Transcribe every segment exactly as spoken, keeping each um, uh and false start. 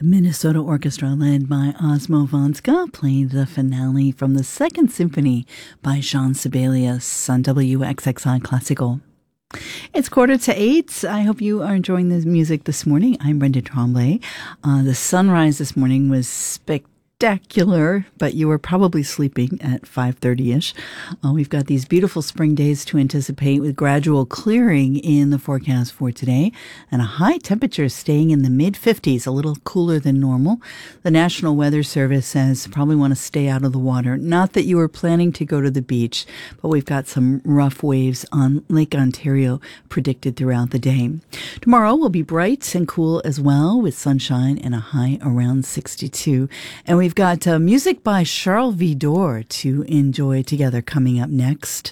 Minnesota Orchestra led by Osmo Vanska played the finale from the Second Symphony by Jean Sibelius on W X X I Classical. It's quarter to eight. I hope you are enjoying the music this morning. I'm Brenda Tremblay. Uh, the sunrise this morning was spectacular. Spectacular, but you were probably sleeping at five thirty-ish. Uh, we've got these beautiful spring days to anticipate with gradual clearing in the forecast for today and a high temperature staying in the mid fifties, a little cooler than normal. The National Weather Service says probably want to stay out of the water. Not that you were planning to go to the beach, but we've got some rough waves on Lake Ontario predicted throughout the day. Tomorrow will be bright and cool as well with sunshine and a high around sixty-two. And we We've got uh, music by Charles Vidor to enjoy together coming up next.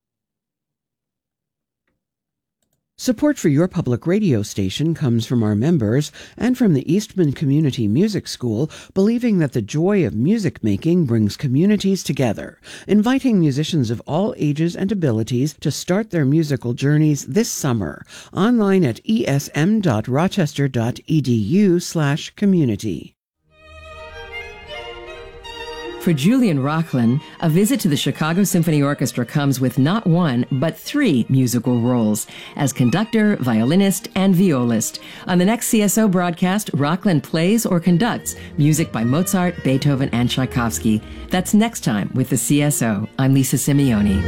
Support for your public radio station comes from our members and from the Eastman Community Music School, believing that the joy of music making brings communities together, inviting musicians of all ages and abilities to start their musical journeys this summer. Online at esm.rochester.edu slash community. For Julian Rocklin, a visit to the Chicago Symphony Orchestra comes with not one, but three musical roles as conductor, violinist, and violist. On the next C S O broadcast, Rocklin plays or conducts music by Mozart, Beethoven, and Tchaikovsky. That's next time with the C S O. I'm Lisa Simeone.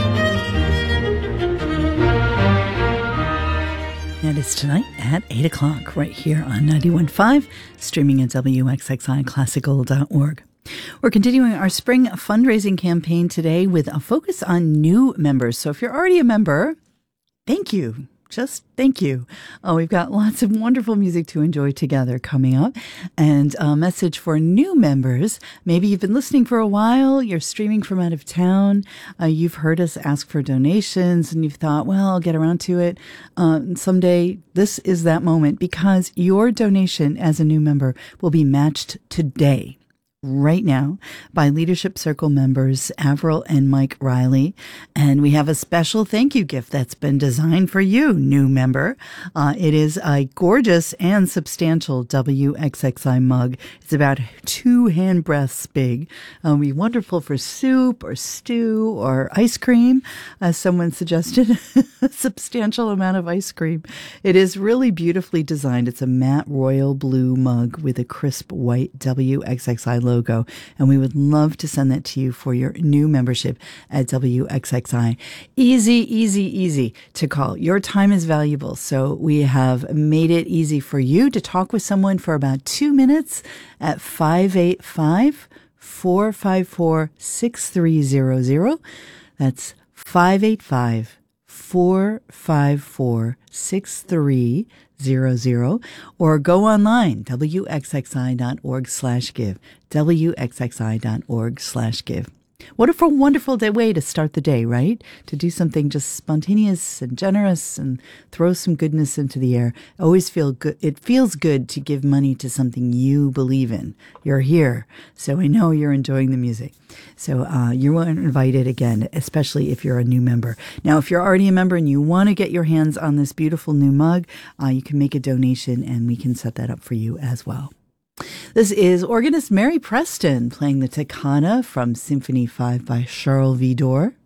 And it's tonight at eight o'clock right here on ninety-one point five, streaming at W X X I classical dot org. We're continuing our spring fundraising campaign today with a focus on new members. So if you're already a member, thank you. Just thank you. Oh, we've got lots of wonderful music to enjoy together coming up. And a message for new members. Maybe you've been listening for a while. You're streaming from out of town. Uh, you've heard us ask for donations and you've thought, well, I'll get around to it uh, someday. This is that moment because your donation as a new member will be matched today. Right now by Leadership Circle members Avril and Mike Riley. And we have a special thank you gift that's been designed for you, new member. Uh, it is a gorgeous and substantial W X X I mug. It's about two hand breaths big. It'll be wonderful for soup or stew or ice cream, as someone suggested, a substantial amount of ice cream. It is really beautifully designed. It's a matte royal blue mug with a crisp white W X X I logo. Logo, and we would love to send that to you for your new membership at W X X I. Easy, easy, easy to call. Your time is valuable, so we have made it easy for you to talk with someone for about two minutes at five eight five, four five four, six three zero zero. That's five eight five, four five four, six three zero zero, or go online, W X X I dot org slash give, W X X I dot org slash give. What a wonderful day, way to start the day, right? To do something just spontaneous and generous and throw some goodness into the air. Always feel good. It feels good to give money to something you believe in. You're here, so I know you're enjoying the music. So uh, you're invited again, especially if you're a new member. Now, if you're already a member and you want to get your hands on this beautiful new mug, uh, you can make a donation and we can set that up for you as well. This is organist Mary Preston playing the Toccata from Symphony five by Charles Vidor.